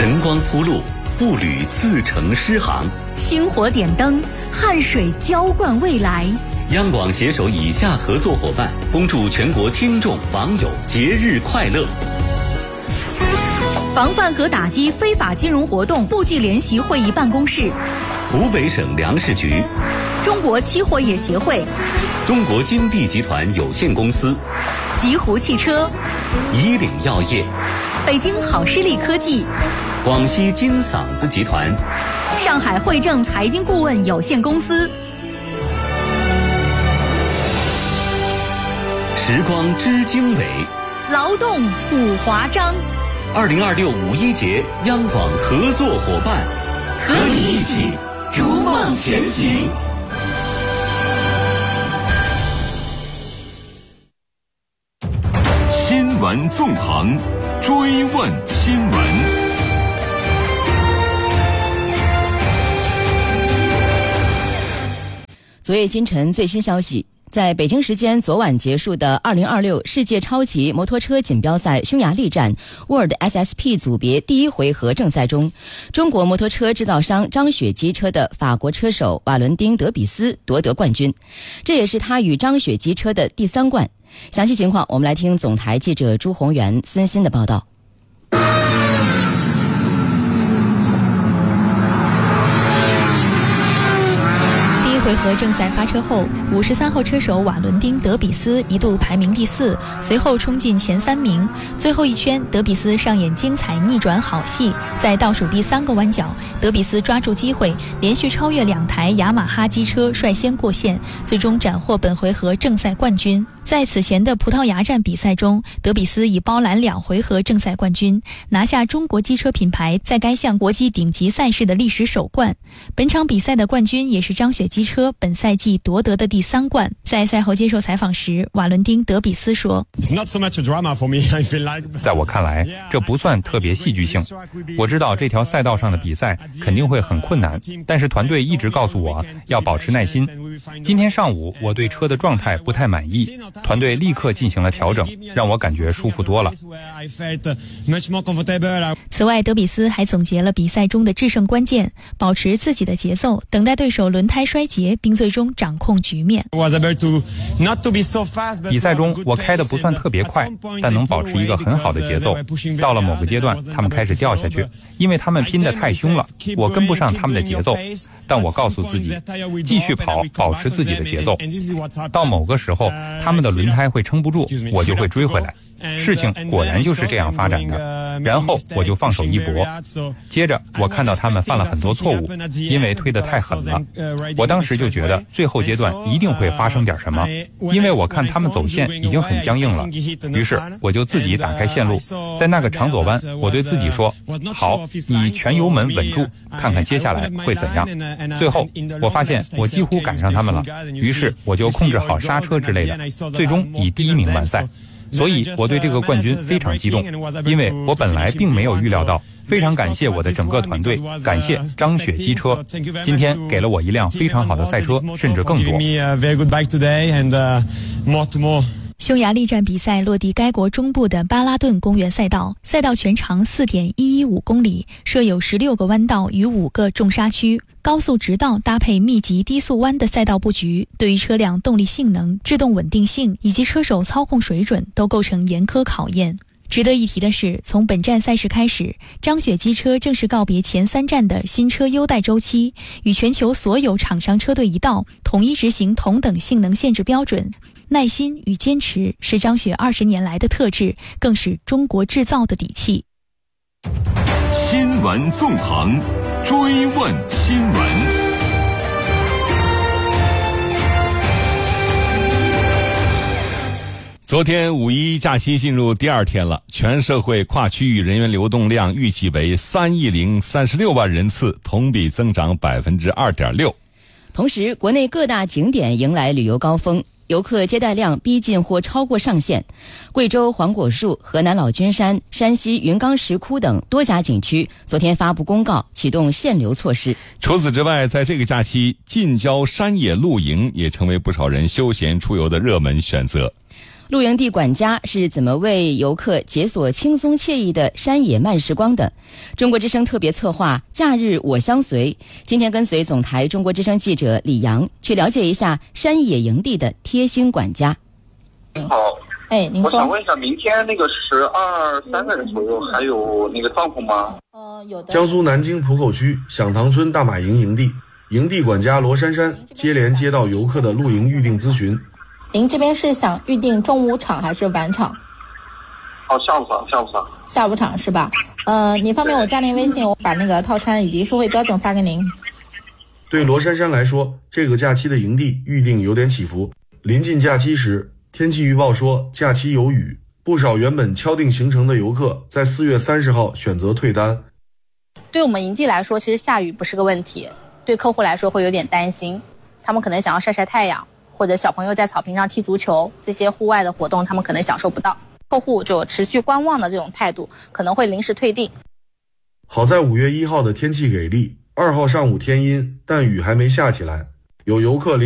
晨光铺路，步履自成诗行； 星火点灯，汗水浇灌未来。 央广携手以下合作伙伴，恭祝全国听众网友节日快乐。 防范和打击非法金融活动部际联席会议办公室， 湖北省粮食局， 中国期货业协会， 中国金碧集团有限公司， 极狐汽车， 以岭药业， 北京好视力科技， 广西金嗓子集团， 上海汇正财经顾问有限公司。 时光知经纬， 劳动五华章。 2026五一节央广合作伙伴，和你一起逐梦前行。 新闻纵横，追问新闻。 昨夜今晨最新消息，在北京时间昨晚结束的2026世界超级摩托车锦标赛匈牙利站 World SSP 组别第一回合正赛中，中国摩托车制造商张雪机车的法国车手瓦伦丁·德比斯夺得冠军，这也是他与张雪机车的第3冠。详细情况我们来听总台记者朱宏元、孙鑫的报道。 回合正赛发车后，53号车手瓦伦丁·德比斯一度排名第4，随后冲进前3名。最后一圈，德比斯上演精彩逆转好戏，在倒数第3个弯角，德比斯抓住机会，连续超越2台雅马哈机车，率先过线，最终斩获本回合正赛冠军。在此前的葡萄牙站比赛中，德比斯已包揽2回合正赛冠军，拿下中国机车品牌在该项国际顶级赛事的历史首冠。本场比赛的冠军也是张雪机车本赛季夺得的第3冠。在赛后接受采访时，瓦伦丁·德比斯说：“ 在我看来，这不算特别戏剧性。我知道这条赛道上的比赛肯定会很困难，但是团队一直告诉我要保持耐心。今天上午我对车的状态不太满意，团队立刻进行了调整，让我感觉舒服多了。” 此外，德比斯还总结了比赛中的制胜关键，保持自己的节奏，等待对手轮胎衰竭，并最终掌控局面。 比赛中我开得不算特别快，但能保持一个很好的节奏。到了某个阶段，他们开始掉下去，因为他们拼得太凶了，我跟不上他们的节奏。但我告诉自己，继续跑，保持自己的节奏。到某个时候，他们的轮胎会撑不住，我就会追回来。事情果然就是这样发展的，然后我就放手一搏。接着我看到他们犯了很多错误，因为推得太狠了。我当时就觉得最后阶段一定会发生点什么，因为我看他们走线已经很僵硬了。于是我就自己打开线路，在那个长左弯，我对自己说：好，你全油门稳住，看看接下来会怎样。最后我发现我几乎赶上他们了，于是我就控制好刹车之类的，最终以第1名完赛。所以我对这个冠军非常激动，因为我本来并没有预料到。非常感谢我的整个团队，感谢张雪机车，今天给了我一辆非常好的赛车，甚至更多。 匈牙利站比赛落地该国中部的巴拉顿公园赛道，赛道全长4.115公里，设有16个弯道与5个重刹区，高速直道搭配密集低速弯的赛道布局，对于车辆动力性能、制动稳定性以及车手操控水准都构成严苛考验。值得一提的是，从本站赛事开始，张雪机车正式告别前3站的新车优待周期，与全球所有厂商车队一道，统一执行同等性能限制标准。耐心与坚持是张雪20年来的特质，更是中国制造的底气。 新闻纵横，追问新闻。昨天5一假期进入第2天了，全社会跨区域人员流动量预计为3亿036万人次，同比增长 2.6%。 同时，国内各大景点迎来旅游高峰，游客接待量逼近或超过上限。贵州黄果树、河南老君山、山西云冈石窟等多家景区昨天发布公告，启动限流措施。 除此之外，在这个假期，近郊山野露营也成为不少人休闲出游的热门选择。 露营地管家是怎么为游客解锁轻松惬意的山野慢时光的？中国之声特别策划假日我相随，今天跟随总台中国之声记者李阳去了解一下山野营地的贴心管家。 您好， 您说。 我想问一下，明天那个12、3个人左右还有那个帐篷吗？ 有的。 江苏南京浦口区响堂村大马营营地，营地管家罗珊珊接连接到游客的露营预订咨询。 您这边是想预定中午场还是晚场？ 下午场。 下午场是吧？你方便我加您微信，我把那个套餐以及收费标准发给您。 对罗珊珊来说，这个假期的营地预定有点起伏。临近假期时，天气预报说假期有雨，不少原本敲定行程的游客在4月30号选择退单。 对我们营地来说，其实下雨不是个问题，对客户来说会有点担心，他们可能想要晒晒太阳，或者小朋友在草坪上踢足球，这些户外的活动他们可能享受不到，客户就持续观望的这种态度，可能会临时退订。 好在5月1号的天气给力，2号上午天阴，但雨还没下起来，有游客